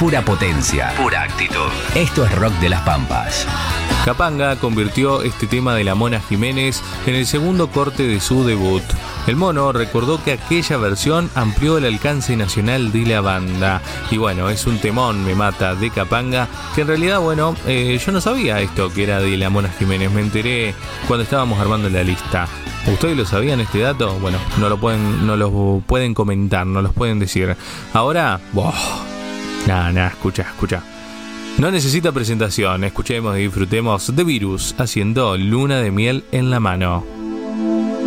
Pura potencia, pura actitud. Esto es Rock de las Pampas. Capanga convirtió este tema de la Mona Jiménez en el segundo corte de su debut. El Mono recordó que aquella versión amplió el alcance nacional de la banda. Y bueno, es un temón, Me Mata, de Capanga, que en realidad, bueno, yo no sabía esto que era de la Mona Jiménez. Me enteré cuando estábamos armando la lista. ¿Ustedes lo sabían este dato? Bueno, no lo pueden comentar, no los pueden decir. Ahora, escucha. No necesita presentación, escuchemos y disfrutemos de Virus haciendo Luna de Miel en la Mano.